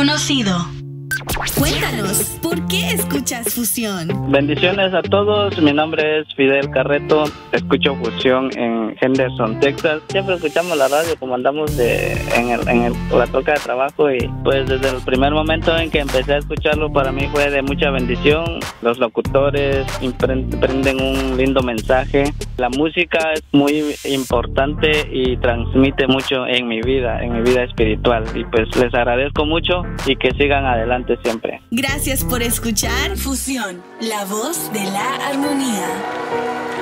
desconocido. Cuéntanos, ¿por qué escuchas Fusión? Bendiciones a todos, mi nombre es Fidel Carreto, escucho Fusión en Henderson, Texas. Siempre escuchamos la radio como andamos en la troca de trabajo y pues desde el primer momento en que empecé a escucharlo para mí fue de mucha bendición. Los locutores prenden un lindo mensaje. La música es muy importante y transmite mucho en mi vida espiritual y pues les agradezco mucho y que sigan adelante siempre. Gracias por escuchar Fusión, la voz de la armonía.